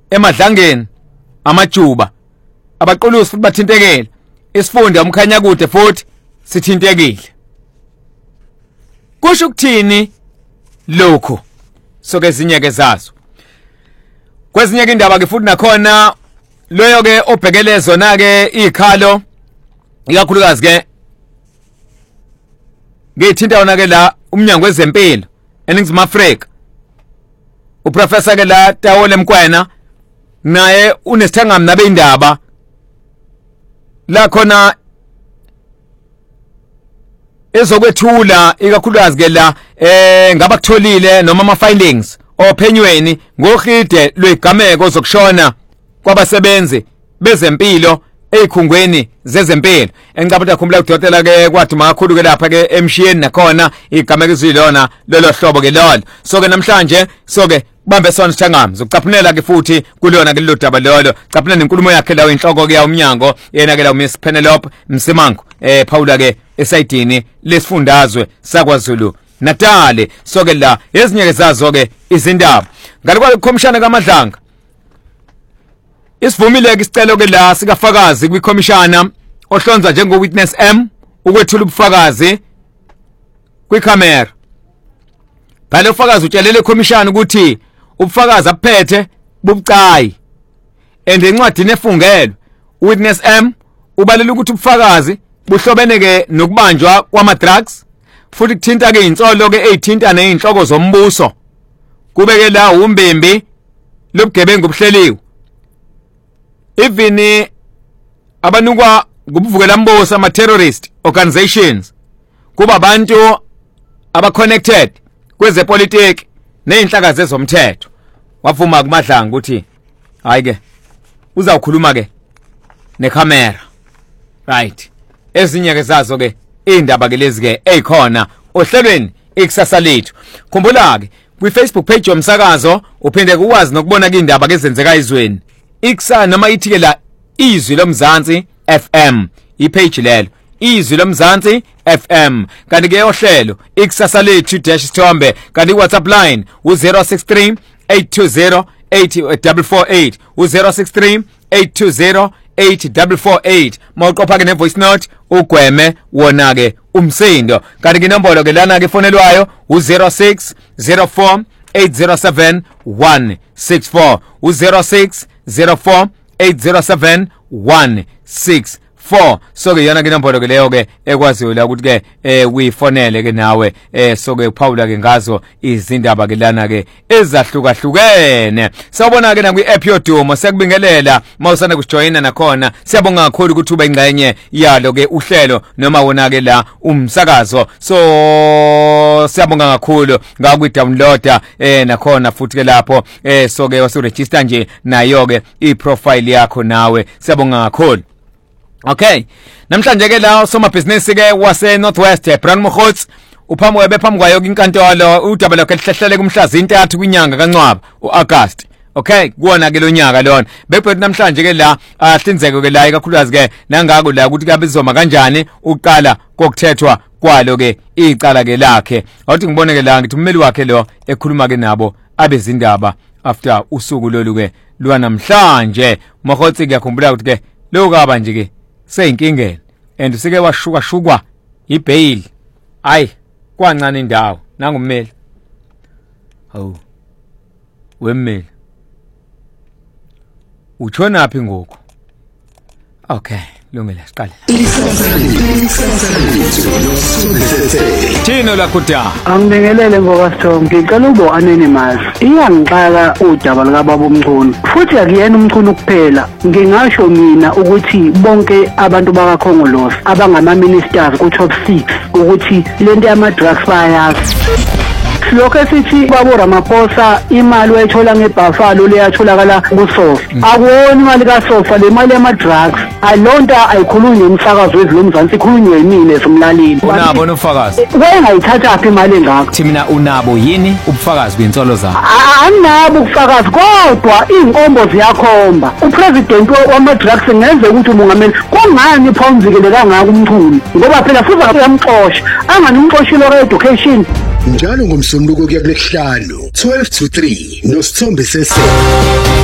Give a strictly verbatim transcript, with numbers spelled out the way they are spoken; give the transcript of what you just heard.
emadlangeni amajuba abaqulusi futhi bathintekile isifunda umkhanya kude futhi sithintekile kusho ukuthini lokho so ke zinyeke zazo kwezinye ke indaba ke futhi nakhona loyo ke obhekele zona ke ikhalo ikakhulukazi ke ngithinta wona ke la umnyango wezempilo eNingizimu Afrika uprofessor ke la Tawole Mkwena naye unesithangami nabe indaba la khona ezokwethula ikakhulukazi ke la eh ngaba kutholile noma ama findings ophenyweni ngohide lwegameko zokushona kwabasebenzi bezempilo ezikhungweni zezempilo engicabanga ukukhumbula udokotela ke kwathi makakhulu ke lapha ke emshiyeni nakhona igameko izilona lolo hlobo ke lolo so ke namhlanje so ke kubambe sona sithangami zokucaphunela ke futhi kulona ke lodaba lolo caphuna nenkulumo yakhe lawo inhloko ke ya umnyango yena ke la Miss Penelope Msimango eh Paula ke esayidini lesifundazwe saKwaZulu Natal so ke la ezinyeke zazo ke izindaba ngalikwa ikhomishana kaMadlanga isivumile ke isicelo ke la sikafakazi kwikhomishana ohlonza njengo witness M ukwethula ubufakazi kwicamera phela ufakazi utshelele ikhomishana ukuthi ubufakazi abuphethe bubucayi and encwadini efungelwe witness M ubalela ukuthi ubufakazi buhlobene ke nokubanjwa kwama drugs futhi kuthinta ke insolo ke ezithinta nezinhloko zombuso kube ke la umbimbi lobugebengu obuhleliwe even abanukwa ngubuvukela mbosa ama terrorist organizations kuba abantu aba connected kweze politics nezinhlaka zezomthetho wavuma kuMadlanga ukuthi hayi ke uzawukhuluma ke necamera right ezinye ke zazo ke indaba ke lezi ke ezikhona ohlelweni ikusasa lethu khumbula ke kwi Facebook page yomsakazo uphinde ukwazi nokubona ke indaba ke ezenzeka izweni Iksa noma ithi ke la izwi lomzansi F M ipage lelo izwi lomzansi F M kanti ke ohlelo ikusasa lethu dash sithombe kanti WhatsApp line u zero six three eight two zero eight four four eight u zero six three eight two zero eight four four eight mawuqopha ke ne voice note ugweme wona ke umsindo kanti ke inombolo ke lana ke fonelwayo u zero six zero four eight zero seven one six four u zero six zero four eight zero seven one six four so ke yana ke nombolo ke leyo ke ekwaziyo la ukuthi ke eh uyifonele ke nawe eh so ke Paula ke ngazo izindaba ke lana ke ezahlukahlukene sawubona ke na kwi app yodumo sekubingelela mawusana kujoyina nakhona siyabonga kakhulu ukuthi uba ingxenye yalo ke uhlelo noma wona ke la umsakazo so siyabonga kakhulu ngaku downloada eh nakhona futhi ke lapho eh so ke wasuregister nje nayo ke i profile yakho nawe siyabonga kakhulu. Okay namhlanje ke la soma business ke wase Northwest Brown Mokhots uphamwe bephamwe kwayo inkantolo udaba lokho lihlahlele kumhlazi intathu kwinyanga kaNcwaba uAugust okay kuona ke lo nyaka lona bephethe namhlanje ke la ahlinzeke ke la ikakhulukazi ke nangako la ukuthi kabizoma kanjani uqala kokuthethwa kwalo ke icala ke lakhe awuthi ngibone ke la ngithi ummeli wakhe lo ekhuluma ke nabo abezindaba after usuku lolu ke lwanamhlanje Mokhotsi ngiyakhumbula ukuthi ke lo kaba nje ke seyinkingeni and sike washuka shukwa ibail ayi kwancane indawo nangummeli hawu wemmeli utshona phi ngoku okay lungile siqale Thino la kuda angibingelele ngokwaSithombe ngicela ubo anonymous iyangixaka udaba lika baba uMchunu futhi akuyena uMchunu kuphela ngingasho mina ukuthi bonke abantu bakaKhongolose abangama ministers ku top six ukuthi lento yama drugs bayazi lokho sithi babo Ramaphosa imali wayithola ngeBuffalo leyatholakala kuSofa akuwoni imali kaSofa le mali yama drugs alonto ayikhulunywe umsakazo wezilomzansi ikhulunywe yimina esomlaleli unabo nofakazi wayengayithatha apha imali engakho thina unabo yini ubufakazi bensolo zakho anabo ubufakazi kodwa inkombo ziyakhomba upresident wama drugs ngenze ukuthi umongameli kungani phawumzikele kangaka uMchunu ngoba phela futhi uyamxosha angani umxoshilo education njalo ngomsombuluko kuya kulesihlanu twelve to three nosithombe sese